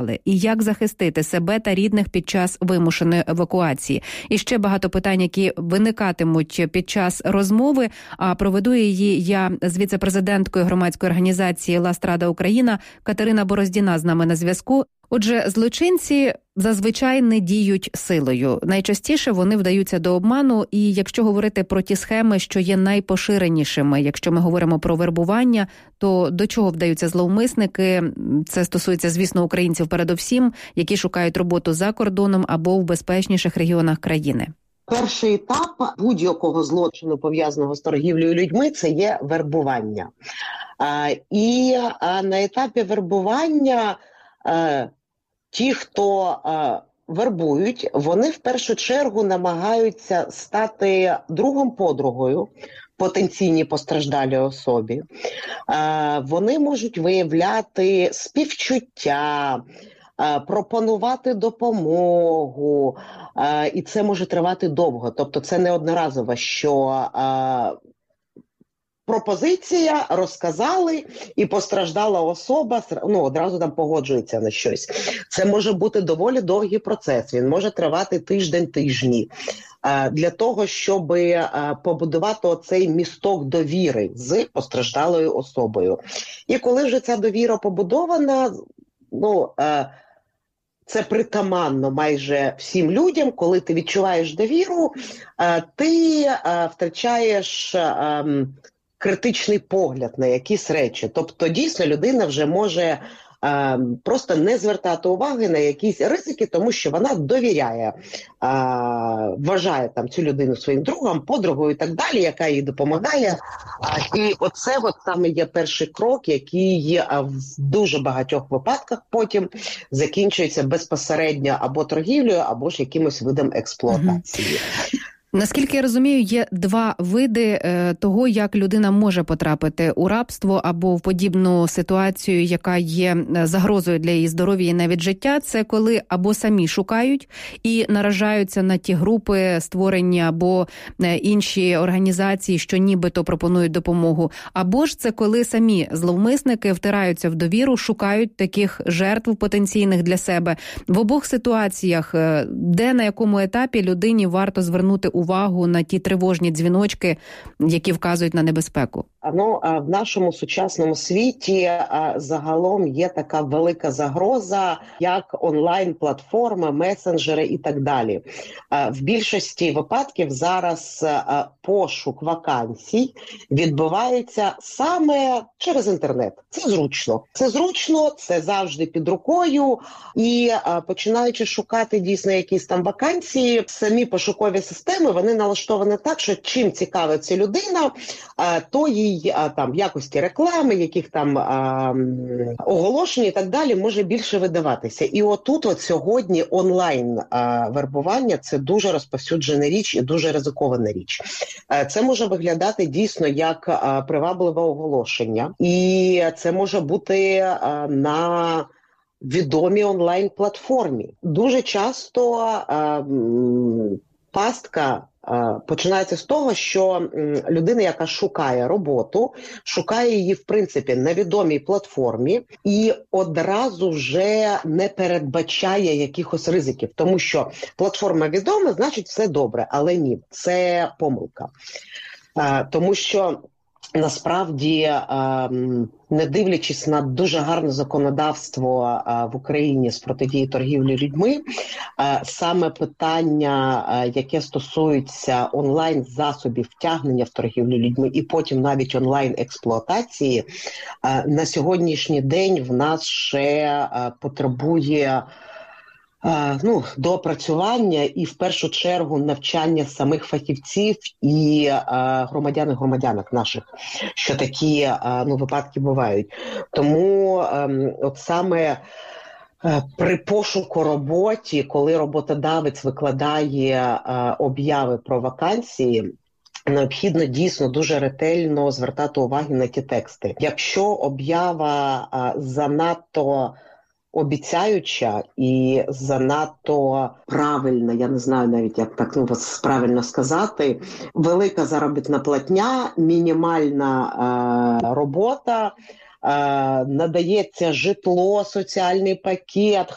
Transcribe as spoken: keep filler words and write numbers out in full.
потрапили, і як захистити себе та рідних під час вимушеної евакуації. І ще багато питань, які виникатимуть під час розмови, а проведу її я з віце-президенткою громадської організації «Ластрада Україна» Катерина Бороздіна з нами на зв'язку. Отже, злочинці зазвичай не діють силою. Найчастіше вони вдаються до обману, і якщо говорити про ті схеми, що є найпоширенішими, якщо ми говоримо про вербування, то до чого вдаються зловмисники? Це стосується, звісно, українців передовсім, які шукають роботу за кордоном або в безпечніших регіонах країни. Перший етап будь-якого злочину, пов'язаного з торгівлею людьми, це є вербування. А, і а, на етапі вербування а, ті, хто а, вербують, вони в першу чергу намагаються стати другом-подругою потенційній постраждалій особі. А, вони можуть виявляти співчуття, пропонувати допомогу, і це може тривати довго. Тобто це не одноразово, що пропозиція, розказали, і постраждала особа, ну, одразу там погоджується на щось. Це може бути доволі довгий процес, він може тривати тиждень-тижні. Для того, щоб побудувати оцей місток довіри з постраждалою особою. І коли вже ця довіра побудована, ну, це притаманно майже всім людям, коли ти відчуваєш довіру, ти втрачаєш критичний погляд на якісь речі. Тобто, дійсно, людина вже може просто не звертати уваги на якісь ризики, тому що вона довіряє, вважає там цю людину своїм другом, подругою і так далі, яка їй допомагає. І оце от саме є перший крок, який в дуже багатьох випадках потім закінчується безпосередньо або торгівлею, або ж якимось видом експлуатації. Угу. Наскільки я розумію, є два види е, того, як людина може потрапити у рабство або в подібну ситуацію, яка є загрозою для її здоров'я і навіть життя. Це коли або самі шукають і наражаються на ті групи, створені або е, інші організації, що нібито пропонують допомогу. Або ж це коли самі зловмисники втираються в довіру, шукають таких жертв потенційних для себе. В обох ситуаціях, е, де на якому етапі людині варто звернути увагу увагу на ті тривожні дзвіночки, які вказують на небезпеку? Ну, в нашому сучасному світі загалом є така велика загроза, як онлайн-платформи, месенджери і так далі. В більшості випадків зараз пошук вакансій відбувається саме через інтернет. Це зручно. Це зручно, це завжди під рукою. І починаючи шукати дійсно якісь там вакансії, самі пошукові системи, вони налаштовані так, що чим цікавиться людина, то їй там якості реклами, яких там а, оголошень і так далі може більше видаватися. І отут от сьогодні онлайн а, вербування – це дуже розповсюджена річ і дуже ризикована річ. А, це може виглядати дійсно як а, привабливе оголошення. І це може бути а, на відомій онлайн-платформі. Дуже часто а, пастка починається з того, що людина, яка шукає роботу, шукає її, в принципі, на відомій платформі і одразу вже не передбачає якихось ризиків. Тому що платформа відома, значить все добре, але ні, це помилка. Тому що насправді, не дивлячись на дуже гарне законодавство в Україні з протидії торгівлі людьми, саме питання, яке стосується онлайн-засобів втягнення в торгівлю людьми і потім навіть онлайн-експлуатації, на сьогоднішній день в нас ще потребує ну, доопрацювання і, в першу чергу, навчання самих фахівців і а, громадян і громадянок наших, що такі а, ну, випадки бувають. Тому а, от саме а, при пошуку роботі, коли роботодавець викладає а, обяви про вакансії, необхідно дійсно дуже ретельно звертати увагу на ті тексти. Якщо об'ява а, занадто обіцяюча і занадто правильна, я не знаю навіть, як так ну, правильно сказати, велика заробітна платня, мінімальна е, робота, е, надається житло, соціальний пакет,